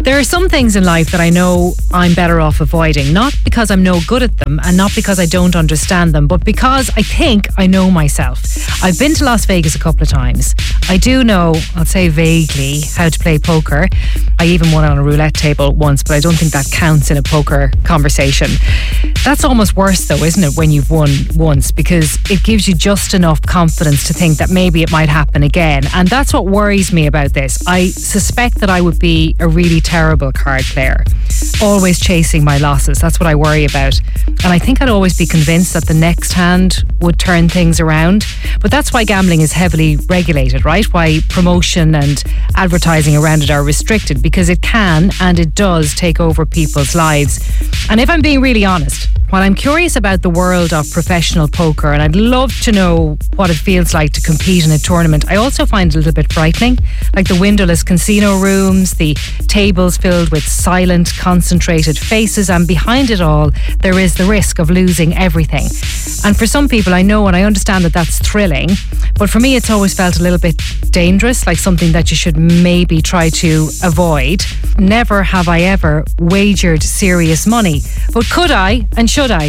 There are some things in life that I know I'm better off avoiding, not because I'm no good at them and not because I don't understand them, but because I think I know myself. I've been to Las Vegas a couple of times. I do know, I'll say vaguely, how to play poker. I even won on a roulette table once, but I don't think that counts in a poker conversation. That's almost worse though, isn't it, when you've won once, because it gives you just enough confidence to think that maybe it might happen again. And that's what worries me about this. I suspect that I would be a really terrible card player, always chasing my losses. That's what I worry about. And I think I'd always be convinced that the next hand would turn things around. But that's why gambling is heavily regulated, right? Why promotion and advertising around it are restricted, because it can and it does take over people's lives. And if I'm being really honest, while I'm curious about the world of professional poker and I'd love to know what it feels like to compete in a tournament, I also find it a little bit frightening. Like the windowless casino rooms, the tables filled with silent, concentrated faces, and behind it all, there is the risk of losing everything. And for some people, I know and I understand that that's thrilling, but for me, it's always felt a little bit dangerous, like something that you should maybe try to avoid. Never have I ever wagered serious money, but could I and should I?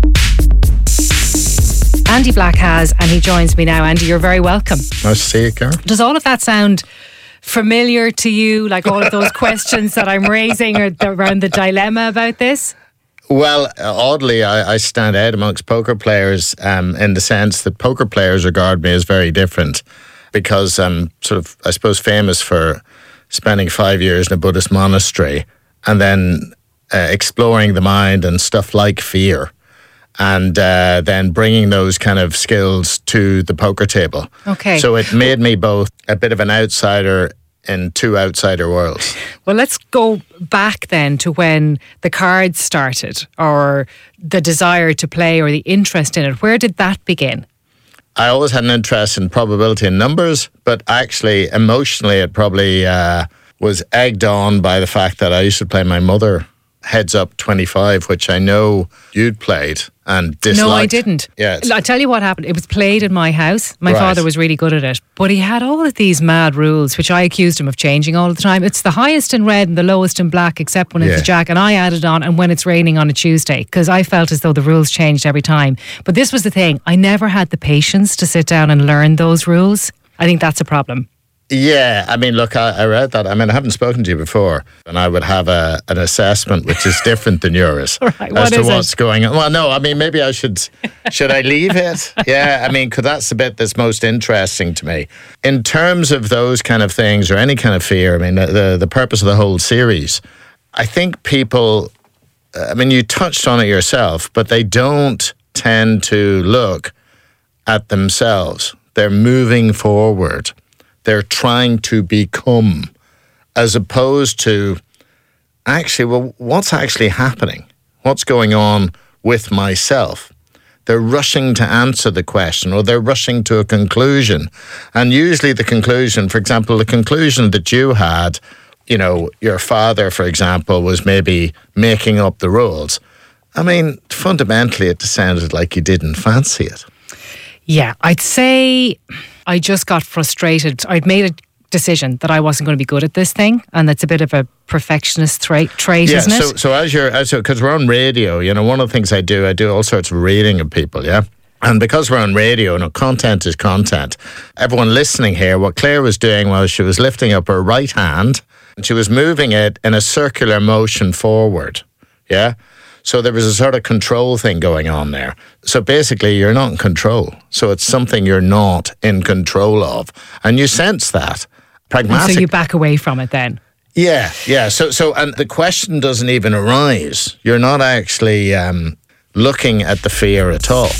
Andy Black has, and he joins me now. Andy, you're very welcome. Nice to see you, Karen. Does all of that sound familiar to you, like all of those questions that I'm raising around the dilemma about this? Well, oddly, I stand out amongst poker players in the sense that poker players regard me as very different, because I'm sort of, I suppose, famous for spending 5 years in a Buddhist monastery and then exploring the mind and stuff like fear, and then bringing those kind of skills to the poker table. Okay. So it made me both a bit of an outsider in two outsider worlds. Well, let's go back then to when the cards started, or the desire to play, or the interest in it. Where did that begin? I always had an interest in probability and numbers, but actually emotionally it probably was egged on by the fact that I used to play my mother Heads Up 25, which I know you'd played and disliked. No, I didn't. Yeah, I'll tell you what happened. It was played in my house. My father was really good at it, but he had all of these mad rules, which I accused him of changing all the time. It's the highest in red and the lowest in black, except when it's a jack, and I added on and when it's raining on a Tuesday, because I felt as though the rules changed every time. But this was the thing. I never had the patience to sit down and learn those rules. I think that's a problem. Yeah, I mean, look, I read that. I mean, I haven't spoken to you before, and I would have an assessment which is different than yours right, as to what's going on. Well, no, I mean, maybe I should I leave it? Yeah, I mean, because that's the bit that's most interesting to me. In terms of those kind of things or any kind of fear, I mean, the purpose of the whole series, I think people, I mean, you touched on it yourself, but they don't tend to look at themselves. They're moving forward. They're trying to become, as opposed to actually, well, what's actually happening? What's going on with myself? They're rushing to answer the question, or they're rushing to a conclusion. And usually the conclusion, for example, the conclusion that you had, you know, your father, for example, was maybe making up the rules. I mean, fundamentally, it sounded like you didn't fancy it. Yeah, I'd say I just got frustrated. I'd made a decision that I wasn't going to be good at this thing, and that's a bit of a perfectionist trait, isn't it? So because we're on radio, you know, one of the things I do all sorts of reading of people, yeah? And because we're on radio, you know, content is content. Everyone listening here, what Claire was doing was she was lifting up her right hand and she was moving it in a circular motion forward, yeah? So there was a sort of control thing going on there. So basically, you're not in control. So it's something you're not in control of. And you sense that. Pragmatic. So you back away from it then? Yeah. So and the question doesn't even arise. You're not actually looking at the fear at all.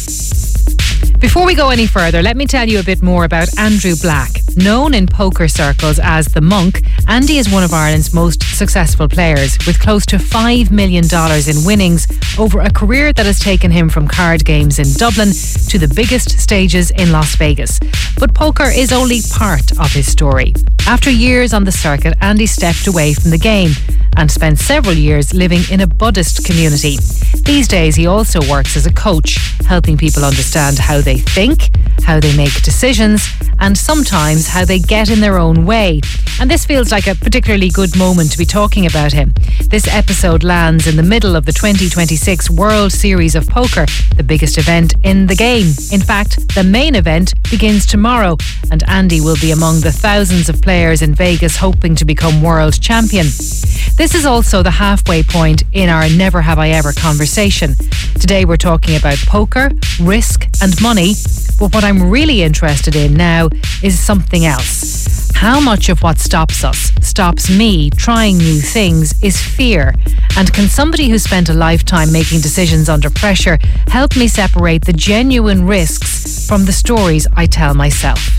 Before we go any further, let me tell you a bit more about Andrew Black. Known in poker circles as the Monk, Andy is one of Ireland's most successful players, with close to $5 million in winnings over a career that has taken him from card games in Dublin to the biggest stages in Las Vegas. But poker is only part of his story. After years on the circuit, Andy stepped away from the game and spent several years living in a Buddhist community. These days, he also works as a coach, helping people understand how they think, how they make decisions, and sometimes how they get in their own way. And this feels like a particularly good moment to be talking about him. This episode lands in the middle of the 2026 World Series of Poker, the biggest event in the game. In fact, the main event begins tomorrow, and Andy will be among the thousands of players in Vegas hoping to become world champion. This is also the halfway point in our Never Have I Ever conversation. Today we're talking about poker, risk and money, but what I'm really interested in now is something else. How much of what stops me trying new things is fear? And can somebody who spent a lifetime making decisions under pressure help me separate the genuine risks from the stories I tell myself?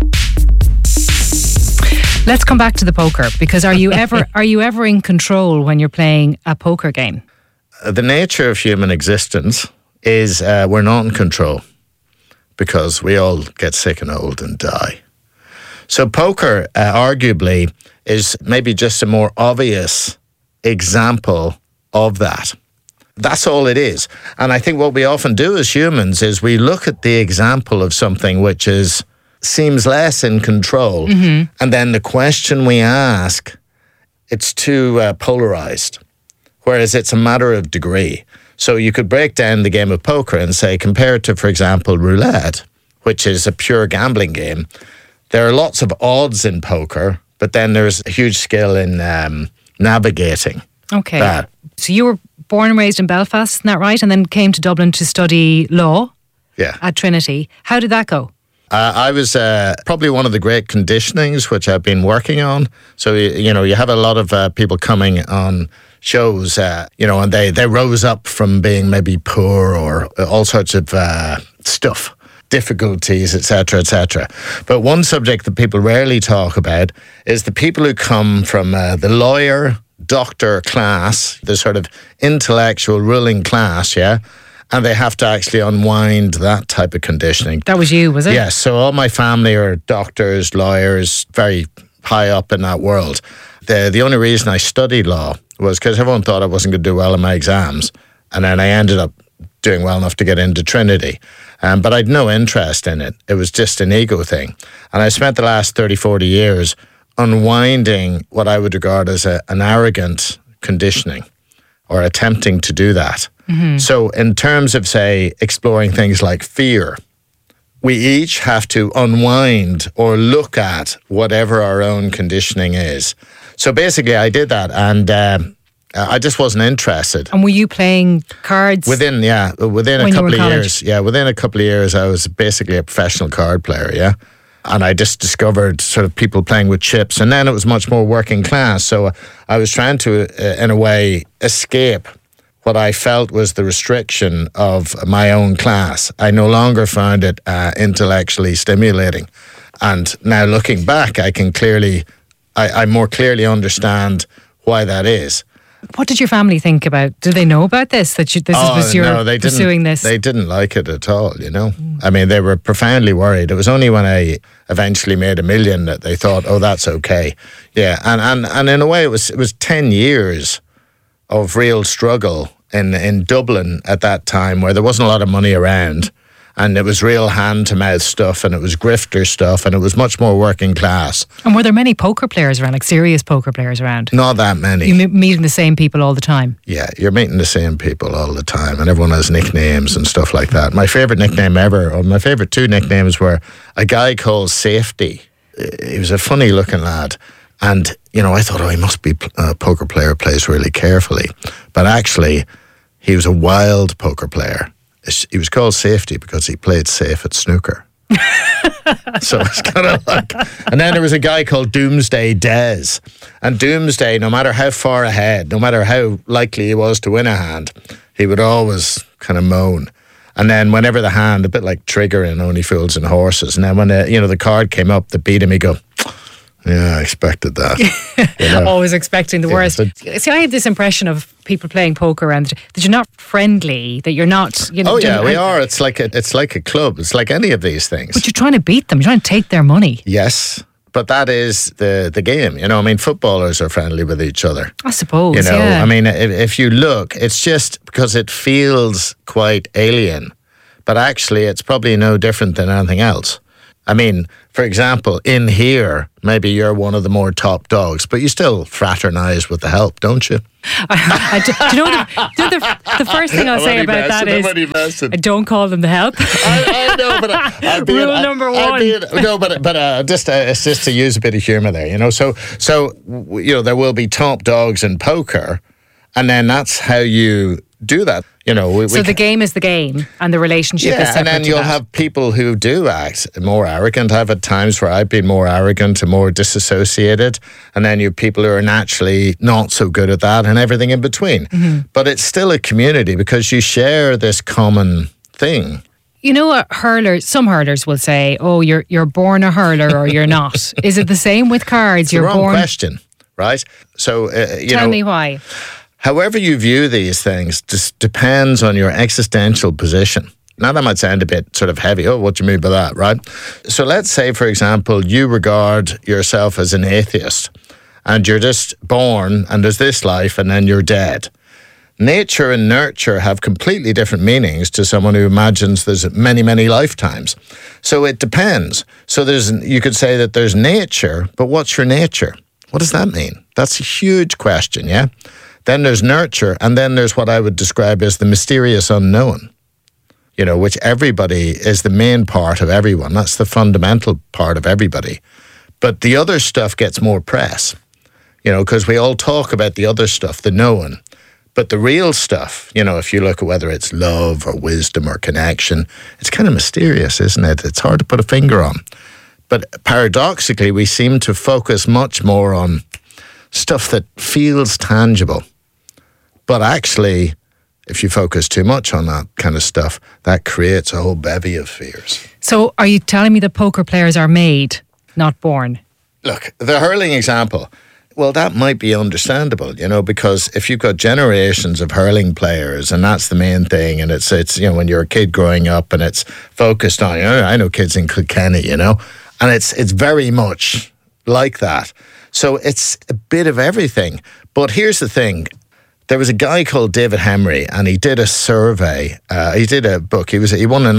Let's come back to the poker, because are you ever in control when you're playing a poker game? The nature of human existence is we're not in control, because we all get sick and old and die. So poker, arguably, is maybe just a more obvious example of that. That's all it is. And I think what we often do as humans is we look at the example of something which seems less in control, and then the question we ask, it's too polarized, whereas it's a matter of degree. So you could break down the game of poker and say, compared to, for example, roulette, which is a pure gambling game, there are lots of odds in poker, but then there's a huge skill in navigating. Okay. That. So you were born and raised in Belfast, isn't that right? And then came to Dublin to study law at Trinity. How did that go? I was probably one of the great conditionings which I've been working on. So, you have a lot of people coming on shows, and they rose up from being maybe poor or all sorts of stuff, difficulties, etc., etc. But one subject that people rarely talk about is the people who come from the lawyer, doctor class, the sort of intellectual ruling class, and they have to actually unwind that type of conditioning. That was you, was it? Yes, so all my family are doctors, lawyers, very high up in that world. The only reason I studied law was because everyone thought I wasn't going to do well in my exams, and then I ended up doing well enough to get into Trinity. But I'd no interest in it. It was just an ego thing. And I spent the last 30, 40 years unwinding what I would regard as an arrogant conditioning, or attempting to do that. So in terms of, say, exploring things like fear, we each have to unwind or look at whatever our own conditioning is. So basically I did that, and I just wasn't interested. And were you playing cards? Within a couple of years. Yeah, within a couple of years I was basically a professional card player, And I just discovered sort of people playing with chips, and then it was much more working class. So I was trying to, in a way, escape what I felt was the restriction of my own class. I no longer found it intellectually stimulating. And now looking back, I more clearly understand why that is. What did your family think about? Did they know about this? Pursuing this? They didn't like it at all, I mean, they were profoundly worried. It was only when I eventually made $1 million that they thought, oh, that's okay. Yeah, and in a way it was 10 years of real struggle in Dublin at that time, where there wasn't a lot of money around, and it was real hand-to-mouth stuff, and it was grifter stuff, and it was much more working class. And were there many poker players around, like serious poker players around? Not that many. You meeting the same people all the time? Yeah, you're meeting the same people all the time, and everyone has nicknames and stuff like that. My favourite nickname ever, or my favourite two nicknames, were a guy called Safety. He was a funny-looking lad. And, I thought, he must be a poker player, plays really carefully. But actually, he was a wild poker player. He was called Safety because he played safe at snooker. So it's kind of like... And then there was a guy called Doomsday Des. And Doomsday, no matter how far ahead, no matter how likely he was to win a hand, he would always kind of moan. And then whenever the hand, a bit like Trigger in Only Fools and Horses, and then when the card came up that beat him, he'd go... Yeah, I expected that. Always expecting the worst. See, I had this impression of people playing poker and that you're not friendly, that you're not... we are. It's like a club. It's like any of these things. But you're trying to beat them. You're trying to take their money. Yes, but that is the game. You know, I mean, footballers are friendly with each other. I suppose, You know, yeah. I mean, if you look, it's just because it feels quite alien, but actually it's probably no different than anything else. I mean, for example, in here, maybe you're one of the more top dogs, but you still fraternize with the help, don't you? Do you know the first thing I'll say about that is I don't call them the help. I know, but Rule number one. It's just to use a bit of humour there, you know. So you know, there will be top dogs in poker, and then that's how you do that. You know, So the game is the game, and the relationship is yeah, separate and then to you'll that. have people who do act more arrogant. I've had times where I've been more arrogant and more disassociated, and then you have people who are naturally not so good at that, and everything in between. But it's still a community because you share this common thing. You know, some hurlers will say, "Oh, you're born a hurler or you're not." Is it the same with cards? It's the wrong question, right? So Tell me why. However you view these things just depends on your existential position. Now, that might sound a bit sort of heavy. Oh, what do you mean by that, right? So let's say, for example, you regard yourself as an atheist and you're just born and there's this life and then you're dead. Nature and nurture have completely different meanings to someone who imagines there's many, many lifetimes. So it depends. So you could say that there's nature, but what's your nature? What does that mean? That's a huge question, yeah? Then there's nurture, and then there's what I would describe as the mysterious unknown, you know, which everybody is the main part of everyone. That's the fundamental part of everybody. But the other stuff gets more press, you know, because we all talk about the other stuff, the known. But the real stuff, you know, if you look at whether it's love or wisdom or connection, it's kind of mysterious, isn't it? It's hard to put a finger on. But paradoxically, we seem to focus much more on stuff that feels tangible. But actually, if you focus too much on that kind of stuff, that creates a whole bevy of fears. So are you telling me that poker players are made, not born? Look, the hurling example, well, that might be understandable, you know, because if you've got generations of hurling players and that's the main thing, and it's you know, when you're a kid growing up and it's focused on, you know, I know kids in Kilkenny, you know, and it's very much like that. So it's a bit of everything. But here's the thing. There was a guy called David Hemry, and he did a survey. He did a book. He won a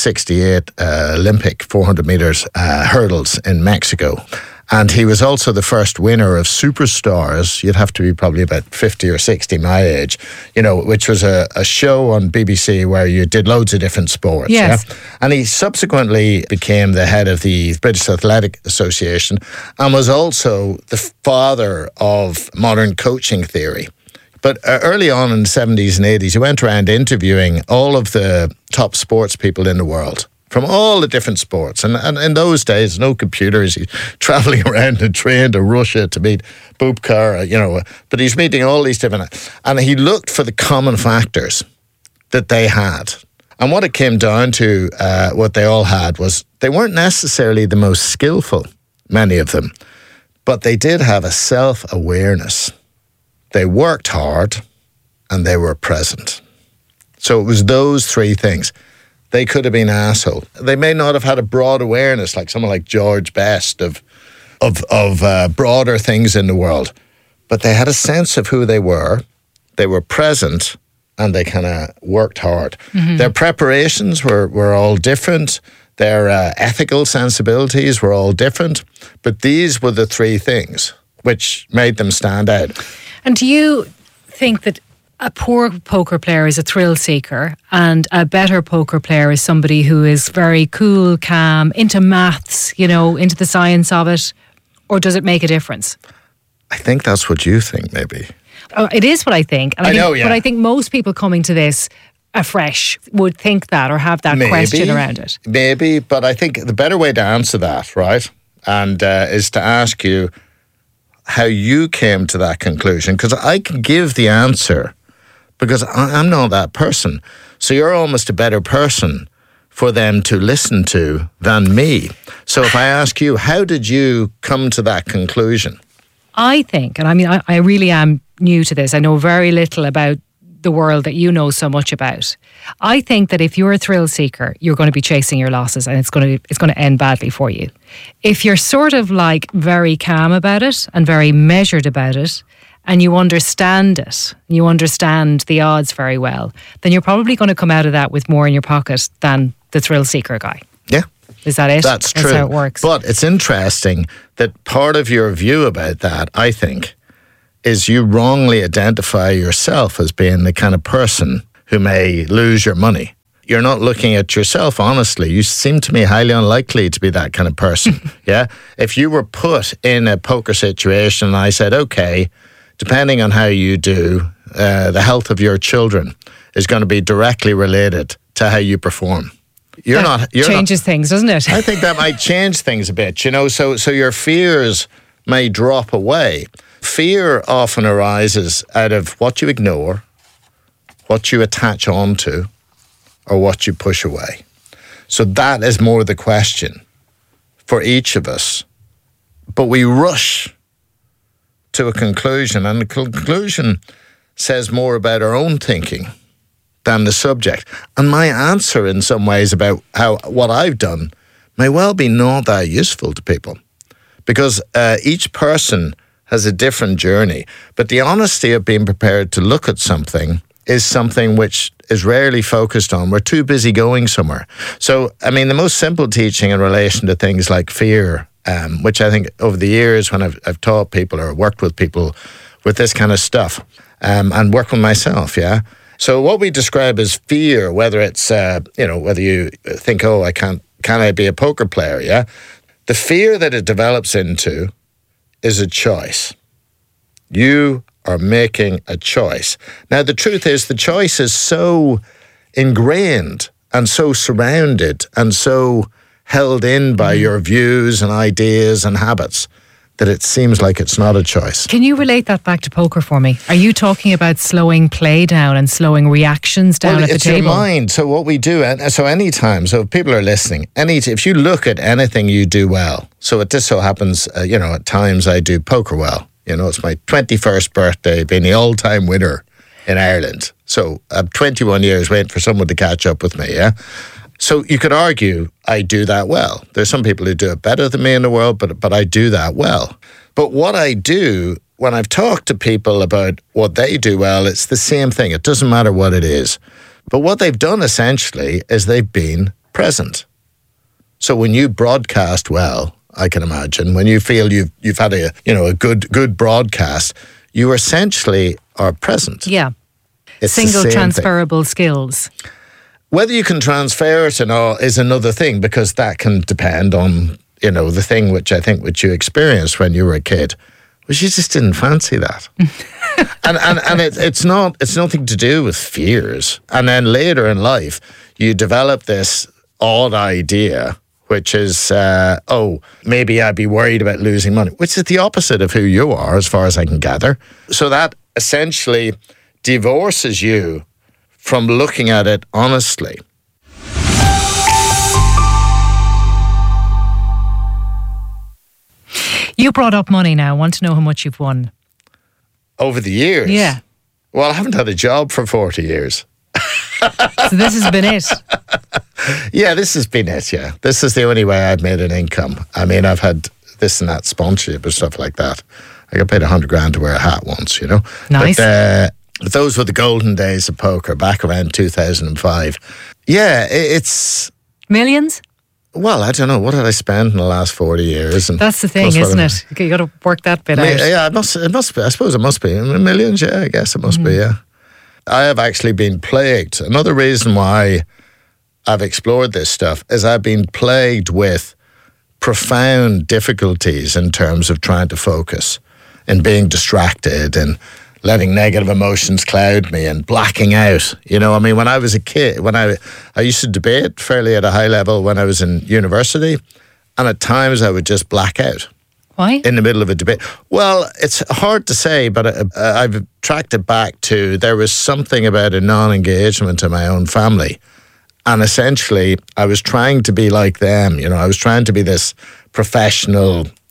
1968 Olympic 400 meters hurdles in Mexico. And he was also the first winner of Superstars. You'd have to be probably about 50 or 60 my age, you know, which was a show on BBC where you did loads of different sports. Yes. Yeah? And he subsequently became the head of the British Athletic Association and was also the father of modern coaching theory. But early on in the 70s and 80s, he went around interviewing all of the top sports people in the world from all the different sports. And in those days, no computers. He's traveling around and train to Russia to meet Bubka, you know. But he's meeting all these different... And he looked for the common factors that they had. And what it came down to, what they all had was they weren't necessarily the most skillful, many of them, but they did have a self-awareness. They worked hard and they were present. So it was those three things. They could have been asshole. They may not have had a broad awareness like someone like George Best of broader things in the world, but they had a sense of who they were present, and they kind of worked hard. Mm-hmm. Their preparations were all different. Their ethical sensibilities were all different, but these were the three things which made them stand out. And do you think that a poor poker player is a thrill seeker and a better poker player is somebody who is very cool, calm, into maths, you know, into the science of it? Or does it make a difference? I think that's what you think, maybe. It is what I think. And I know, yeah. But I think most people coming to this afresh would think that or have that question around it. Maybe, but I think the better way to answer that, right, and is to ask you how you came to that conclusion, because I can give the answer because I'm not that person. So you're almost a better person for them to listen to than me. So if I ask you, how did you come to that conclusion? I think, and I mean, I really am new to this. I know very little about the world that you know so much about. I think that if you're a thrill seeker, you're going to be chasing your losses, and it's going to end badly for you. If you're sort of like very calm about it and very measured about it, and you understand it, you understand the odds very well, then you're probably going to come out of that with more in your pocket than the thrill seeker guy. Yeah. Is that it? That's true. That's how it works. But it's interesting that part of your view about that, I think, is you wrongly identify yourself as being the kind of person who may lose your money. You're not looking at yourself honestly. You seem to me highly unlikely to be that kind of person. Yeah? If you were put in a poker situation and I said, okay, depending on how you do, the health of your children is going to be directly related to how you perform. Changes things, doesn't it? I think that might change things a bit, you know, so your fears may drop away. Fear often arises out of what you ignore, what you attach onto, or what you push away. So that is more the question for each of us. But we rush to a conclusion, and the conclusion says more about our own thinking than the subject. And my answer in some ways about what I've done may well be not that useful to people, because each person has a different journey. But the honesty of being prepared to look at something is something which is rarely focused on. We're too busy going somewhere. So, I mean, the most simple teaching in relation to things like fear, which I think over the years when I've taught people or worked with people with this kind of stuff, and work with myself, yeah. So what we describe as fear, whether it's, whether you think, oh, can I be a poker player, yeah? The fear that it develops into is a choice. You are making a choice. Now, the truth is the choice is so ingrained and so surrounded and so held in by your views and ideas and habits that it seems like it's not a choice. Can you relate that back to poker for me? Are you talking about slowing play down and slowing reactions down at the table? It's your mind. So what we do, so anytime, so if people are listening, if you look at anything you do well, so it just so happens, at times I do poker well. You know, it's my 21st birthday, being the all-time winner in Ireland. So I'm 21 years waiting for someone to catch up with me, yeah? So you could argue I do that well. There's some people who do it better than me in the world, but I do that well. But what I do, when I've talked to people about what they do well, it's the same thing. It doesn't matter what it is. But what they've done essentially is they've been present. So when you broadcast well, I can imagine, when you feel you've had a good broadcast, you essentially are present. Yeah. It's single transferable skills. Whether you can transfer it or not is another thing, because that can depend on, the thing which you experienced when you were a kid, which you just didn't fancy that. and it's nothing to do with fears. And then later in life, you develop this odd idea, which is, maybe I'd be worried about losing money, which is the opposite of who you are, as far as I can gather. So that essentially divorces you from looking at it honestly. You brought up money now. I want to know how much you've won. Over the years? Yeah. Well, I haven't had a job for 40 years. So this has been it? Yeah, this has been it, yeah. This is the only way I've made an income. I mean, I've had this and that sponsorship and stuff like that. I got paid $100,000 to wear a hat once, Nice. But those were the golden days of poker back around 2005. Yeah, it's... Millions? Well, I don't know. What did I spend in the last 40 years? And that's the thing, isn't it? You got to work that bit out. Yeah, it must be. I suppose it must be. Millions, yeah, I guess it must be, yeah. I have actually been plagued. Another reason why I've explored this stuff is I've been plagued with profound difficulties in terms of trying to focus and being distracted and letting negative emotions cloud me and blacking out. When I was a kid, when I used to debate fairly at a high level when I was in university, and at times I would just black out. Why? In the middle of a debate. Well, it's hard to say, but I've tracked it back to there was something about a non-engagement in my own family. And essentially, I was trying to be like them. I was trying to be this professional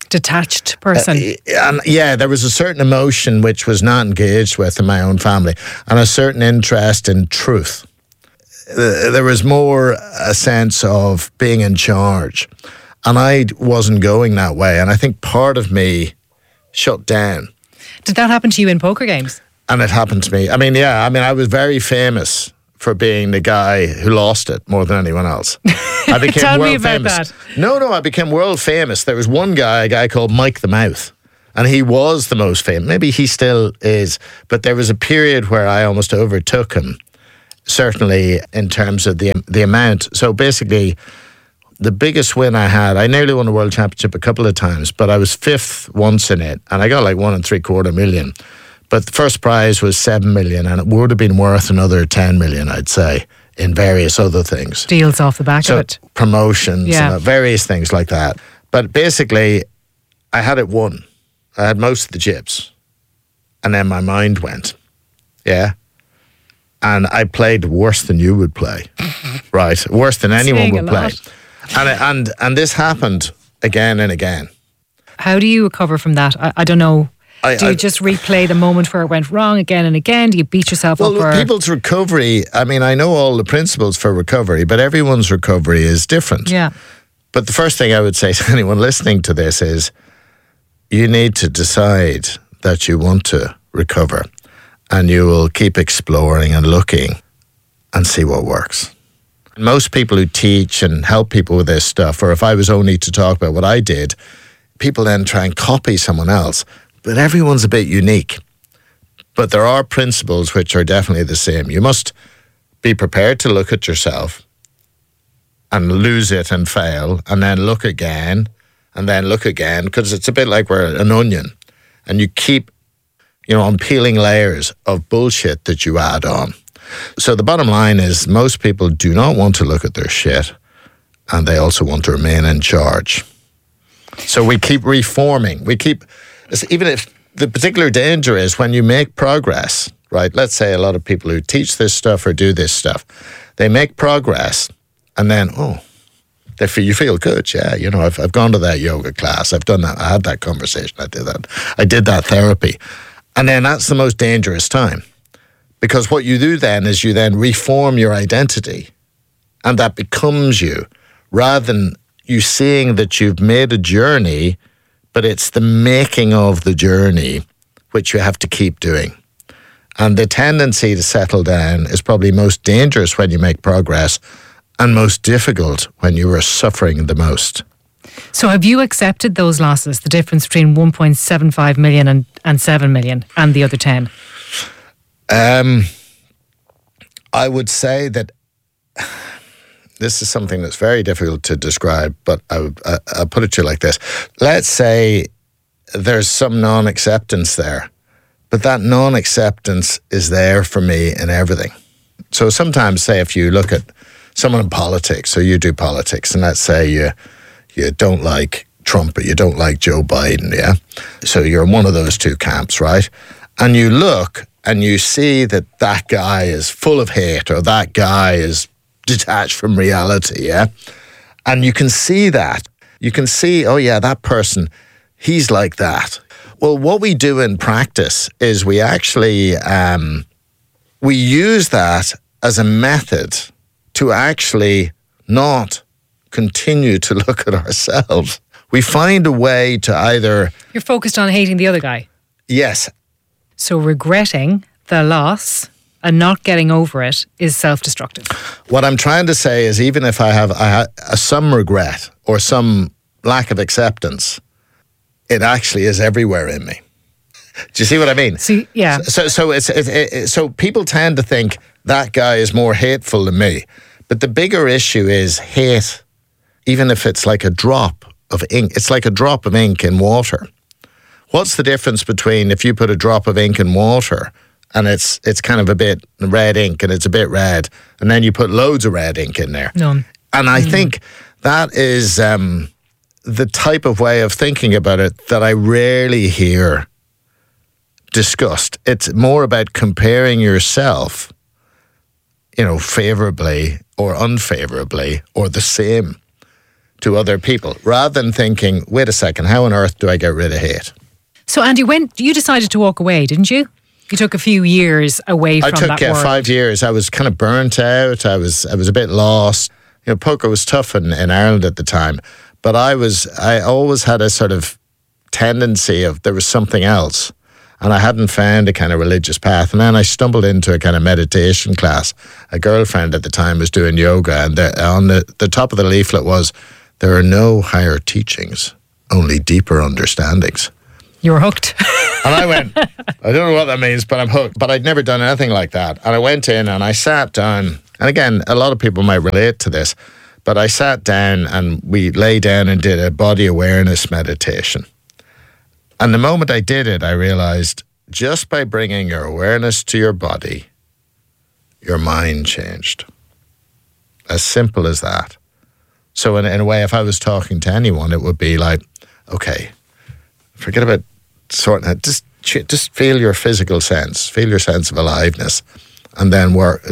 detached person. And yeah, there was a certain emotion which was not engaged with in my own family, and a certain interest in truth. There was more a sense of being in charge, and I wasn't going that way. And I think part of me shut down. Did that happen to you in poker games? And it happened to me. I was very famous for being the guy who lost it more than anyone else. I became Tell world me about famous. that. No, I became world famous. There was one guy, a guy called Mike the Mouth, and he was the most famous. Maybe he still is, but there was a period where I almost overtook him, certainly in terms of the amount. So basically, the biggest win I had, I nearly won the World Championship a couple of times, but I was fifth once in it, and I got like 1.75 million. But the first prize was 7 million, and it would have been worth another 10 million, I'd say, in various other things. Deals off the back of it. Promotions, and various things like that. But basically, I had it won. I had most of the chips. And then my mind went, yeah. And I played worse than you would play, right? Worse than anyone would play. And this happened again and again. How do you recover from that? I don't know. Do you just replay the moment where it went wrong again and again? Do you beat yourself up? Well, people's recovery, I know all the principles for recovery, but everyone's recovery is different. Yeah. But the first thing I would say to anyone listening to this is you need to decide that you want to recover, and you will keep exploring and looking and see what works. Most people who teach and help people with this stuff, or if I was only to talk about what I did, people then try and copy someone else. But everyone's a bit unique. But there are principles which are definitely the same. You must be prepared to look at yourself and lose it and fail, and then look again, and then look again, because it's a bit like we're an onion. And you keep, peeling layers of bullshit that you add on. So the bottom line is most people do not want to look at their shit, and they also want to remain in charge. So we keep reforming. Even if the particular danger is when you make progress, right? Let's say a lot of people who teach this stuff or do this stuff, they make progress and then, you feel good. Yeah, I've gone to that yoga class. I've done that. I had that conversation. I did that. I did that therapy. And then that's the most dangerous time, because what you do then is you then reform your identity, and that becomes you, rather than you seeing that you've made a journey, but it's the making of the journey which you have to keep doing. And the tendency to settle down is probably most dangerous when you make progress, and most difficult when you are suffering the most. So have you accepted those losses, the difference between 1.75 million and 7 million and the other 10? I would say that this is something that's very difficult to describe, but I'll put it to you like this. Let's say there's some non-acceptance there, but that non-acceptance is there for me in everything. So sometimes, say, if you look at someone in politics, or you do politics, and let's say you don't like Trump or you don't like Joe Biden, yeah? So you're in one of those two camps, right? And you look and you see that guy is full of hate, or that guy is detached from reality, yeah? And you can see that. You can see, oh yeah, that person, he's like that. Well, what we do in practice is we actually, we use that as a method to actually not continue to look at ourselves. We find a way to either... You're focused on hating the other guy. Yes. So regretting the loss and not getting over it is self-destructive. What I'm trying to say is, even if I have some regret or some lack of acceptance, it actually is everywhere in me. Do you see what I mean? See, yeah. So people tend to think that guy is more hateful than me. But the bigger issue is hate, even if it's like a drop of ink. It's like a drop of ink in water. What's the difference between if you put a drop of ink in water and it's kind of a bit red ink and it's a bit red, and then you put loads of red ink in there? None. And I think that is the type of way of thinking about it that I rarely hear discussed. It's more about comparing yourself, favorably or unfavorably or the same. to other people, rather than thinking, wait a second, how on earth do I get rid of hate? So, Andy, when you decided to walk away, didn't you? You took a few years away from that world. 5 years. I was kind of burnt out. I was a bit lost. You know, poker was tough in Ireland at the time, but I always had a sort of tendency of there was something else, and I hadn't found a kind of religious path. And then I stumbled into a kind of meditation class. A girlfriend at the time was doing yoga, and on the top of the leaflet was, there are no higher teachings, only deeper understandings. You were hooked. And I went, I don't know what that means, but I'm hooked. But I'd never done anything like that. And I went in and I sat down. And again, a lot of people might relate to this, but I sat down and we lay down and did a body awareness meditation. And the moment I did it, I realized just by bringing your awareness to your body, your mind changed. As simple as that. So in a way, if I was talking to anyone, it would be like, okay, forget about sorting out. Just feel your physical sense, feel your sense of aliveness, and then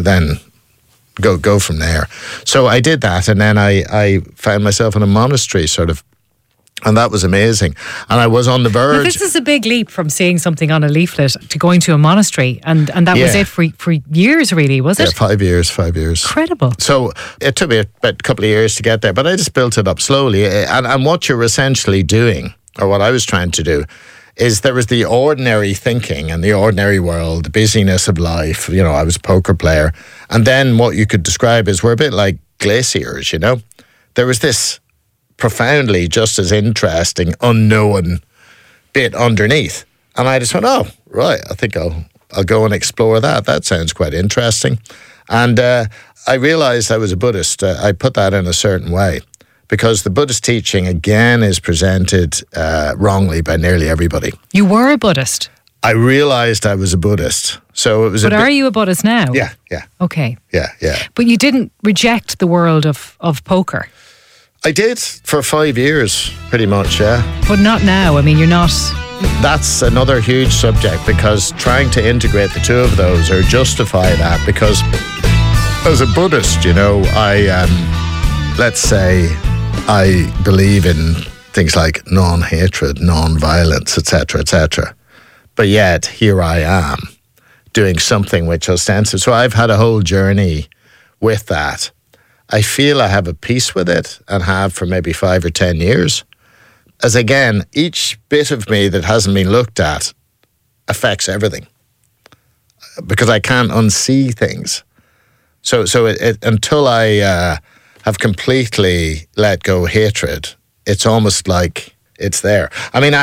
go from there. So I did that, and then I found myself in a monastery, sort of, and that was amazing. And I was on the verge. Now, this is a big leap from seeing something on a leaflet to going to a monastery, and that was it for years, really, was it? Yeah, 5 years. Incredible. So it took me about a couple of years to get there, but I just built it up slowly. And what you're essentially doing, or what I was trying to do, is there was the ordinary thinking and the ordinary world, the busyness of life. You know, I was a poker player. And then what you could describe is we're a bit like glaciers, you know. There was this profoundly just as interesting, unknown bit underneath. And I just went, oh, right, I think I'll go and explore that. That sounds quite interesting. And I realized I was a Buddhist. I put that in a certain way, because the Buddhist teaching, again, is presented wrongly by nearly everybody. You were a Buddhist? I realized I was a Buddhist. So it was. But are you a Buddhist now? Yeah. Okay. Yeah. But you didn't reject the world of poker? I did for 5 years, pretty much, yeah. But not now. I mean, you're not... That's another huge subject, because trying to integrate the two of those or justify that, because as a Buddhist, you know, let's say I believe in things like non-hatred, non-violence, etc., etc. But yet, here I am doing something which ostensibly... So I've had a whole journey with that. I feel I have a peace with it, and have for maybe 5 or 10 years. As again, each bit of me that hasn't been looked at affects everything, because I can't unsee things. So until I have completely let go hatred, it's almost like it's there. I mean,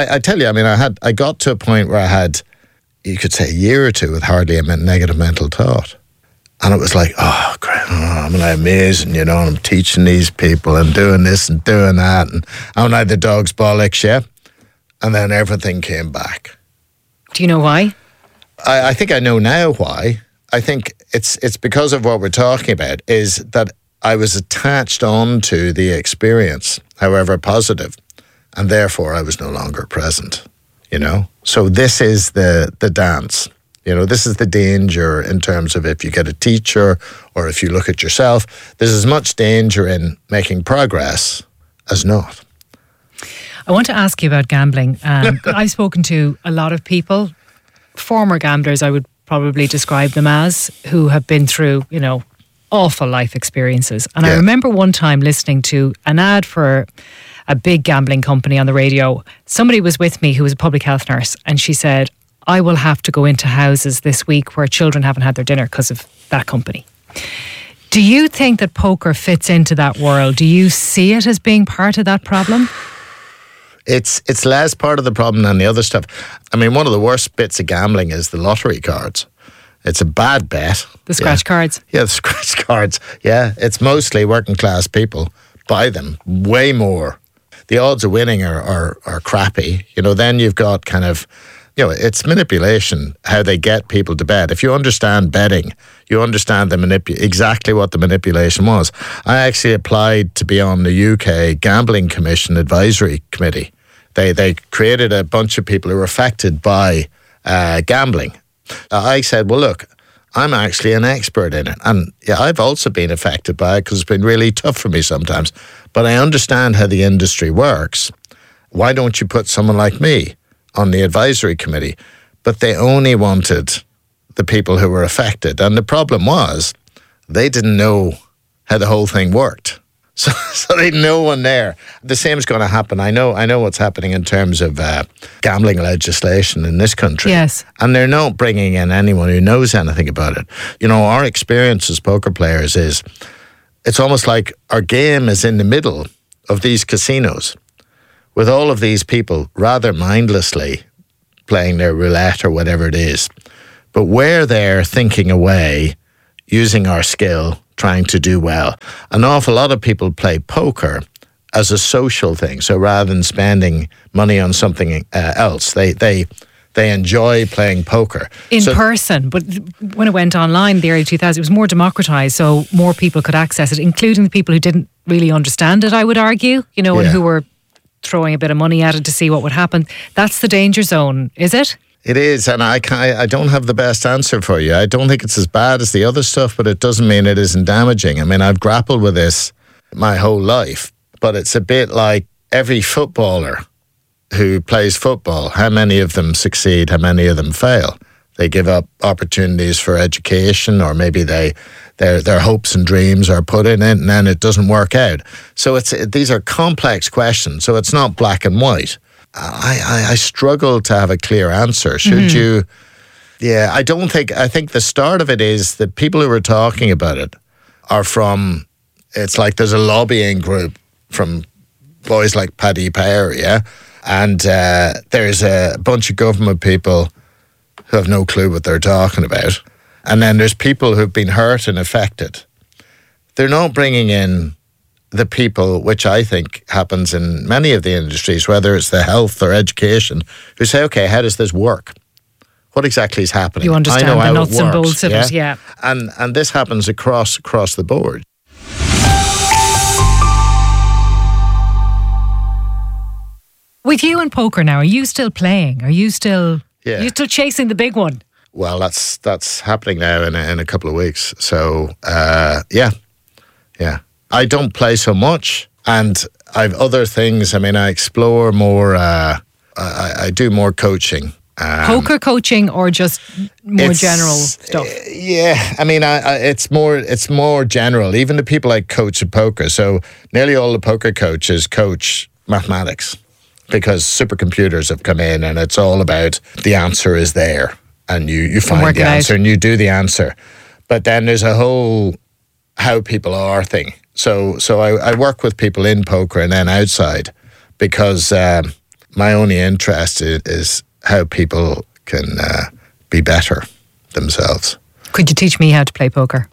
I got to a point where I had, you could say, a year or two with hardly a negative mental thought. And it was like, oh, great, I'm amazing, you know, and I'm teaching these people and doing this and doing that, and I'm like the dog's bollocks, yeah? And then everything came back. Do you know why? I think I know now why. I think it's because of what we're talking about, is that I was attached on to the experience, however positive, and therefore I was no longer present, you know? So this is the dance. You know, this is the danger in terms of if you get a teacher or if you look at yourself, there's as much danger in making progress as not. I want to ask you about gambling. I've spoken to a lot of people, former gamblers, I would probably describe them as, who have been through, you know, awful life experiences. And I remember one time listening to an ad for a big gambling company on the radio. Somebody was with me who was a public health nurse, and she said, I will have to go into houses this week where children haven't had their dinner because of that company. Do you think that poker fits into that world? Do you see it as being part of that problem? It's less part of the problem than the other stuff. I mean, one of the worst bits of gambling is the lottery cards. It's a bad bet. The scratch cards? Yeah, the scratch cards. Yeah, it's mostly working class people buy them way more. The odds of winning are crappy. You know, then you've got kind of... You know, it's manipulation, how they get people to bet. If you understand betting, you understand exactly what the manipulation was. I actually applied to be on the UK Gambling Commission Advisory Committee. They created a bunch of people who were affected by gambling. I said, well, look, I'm actually an expert in it. And yeah, I've also been affected by it because it's been really tough for me sometimes. But I understand how the industry works. Why don't you put someone like me on the advisory committee? But they only wanted the people who were affected. And the problem was they didn't know how the whole thing worked. So they had no one there. The same is going to happen. I know what's happening in terms of gambling legislation in this country. Yes. And they're not bringing in anyone who knows anything about it. You know, our experience as poker players is it's almost like our game is in the middle of these casinos with all of these people rather mindlessly playing their roulette or whatever it is. But we're there thinking away, using our skill, trying to do well. An awful lot of people play poker as a social thing. So rather than spending money on something else, they enjoy playing poker. In person, but when it went online in the early 2000s, it was more democratized, so more people could access it, including the people who didn't really understand it, I would argue, you know, and who were throwing a bit of money at it to see what would happen. That's the danger zone, is it? It is, and I don't have the best answer for you. I don't think it's as bad as the other stuff, but it doesn't mean it isn't damaging. I mean, I've grappled with this my whole life, but it's a bit like every footballer who plays football. How many of them succeed? How many of them fail? They give up opportunities for education, or maybe their hopes and dreams are put in it, and then it doesn't work out. So these are complex questions. So it's not black and white. I struggle to have a clear answer. Should you? Yeah, I think the start of it is the people who are talking about it are from, it's like there's a lobbying group from boys like Paddy Power, yeah? And there's a bunch of government people who have no clue what they're talking about. And then there's people who've been hurt and affected. They're not bringing in the people, which I think happens in many of the industries, whether it's the health or education, who say, okay, how does this work? What exactly is happening? You understand the nuts and bolts of it, yeah. And this happens across the board. With you in poker now, are you still playing? Are you still chasing the big one? Well, that's happening now in a couple of weeks. So, yeah. I don't play so much, and I've other things. I mean, I explore more. I do more coaching. Poker coaching, or just more general stuff? Yeah, I mean, it's more general. Even the people I coach at poker. So nearly all the poker coaches coach mathematics, because supercomputers have come in, and it's all about the answer is there, and you find the answer and you do the answer. But then there's a whole how people are thing. So I work with people in poker and then outside, because my only interest is how people can be better themselves. Could you teach me how to play poker?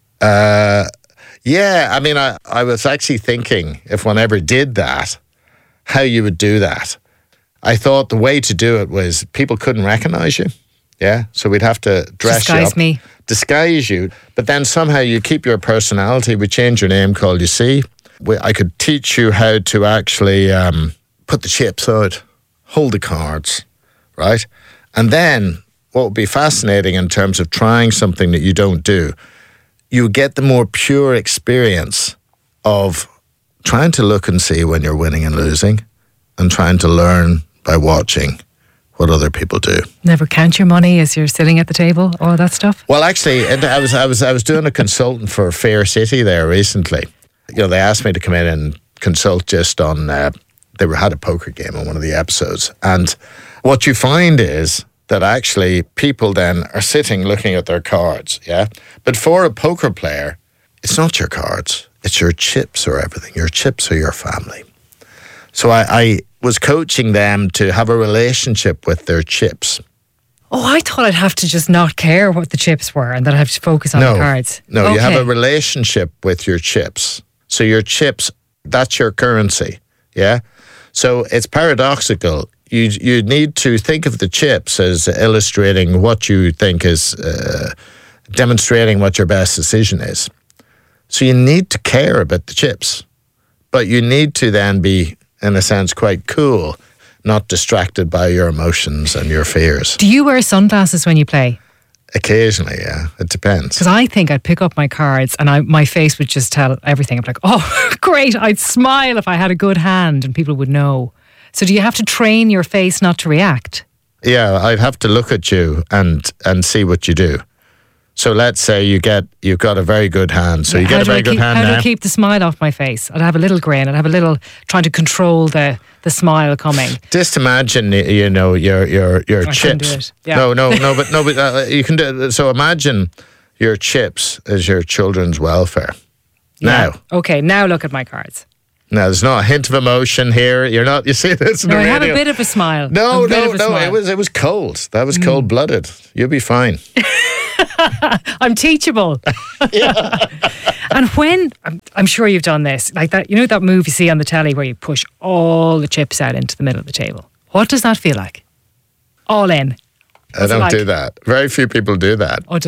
Yeah, I mean, I was actually thinking, if one ever did that, how you would do that. I thought the way to do it was people couldn't recognize you. Yeah, so we'd have to disguise you, but then somehow you keep your personality. We change your name, call you C. I could teach you how to actually put the chips out, hold the cards, right? And then what would be fascinating in terms of trying something that you don't do, you get the more pure experience of trying to look and see when you're winning and losing, and trying to learn by watching what other people do. Never count your money as you're sitting at the table, all that stuff? Well, actually, I was doing a consultant for Fair City there recently. You know, they asked me to come in and consult just on, they had a poker game on one of the episodes. And what you find is that actually people then are sitting looking at their cards, yeah? But for a poker player, it's not your cards, it's your chips or everything. Your chips are your family. So I was coaching them to have a relationship with their chips. Oh, I thought I'd have to just not care what the chips were and that I'd have to focus on the cards. No, okay. You have a relationship with your chips. So your chips, that's your currency, yeah? So it's paradoxical. You need to think of the chips as illustrating what you think is, demonstrating what your best decision is. So you need to care about the chips, but you need to then be, in a sense, quite cool, not distracted by your emotions and your fears. Do you wear sunglasses when you play? Occasionally, yeah. It depends. Because I think I'd pick up my cards and my face would just tell everything. I'm like, oh, great. I'd smile if I had a good hand and people would know. So do you have to train your face not to react? Yeah, I'd have to look at you and see what you do. So let's say you've got a very good hand. So you get a very good hand now. How do I keep the smile off my face? I'd have a little grin. I'd have a little trying to control the smile coming. Just imagine, your chips. Can do it. Yeah. But you can do it. So imagine your chips as your children's welfare. Yeah. Now. Okay, now look at my cards. Now, there's not a hint of emotion here. You're not. You see this? No, I have a bit of a smile. No. It was cold. That was cold-blooded. You'll be fine. I'm teachable. And when I'm sure you've done this, like that, that move you see on the telly where you push all the chips out into the middle of the table. What does that feel like? All in. I don't do that. Very few people do that. Oh,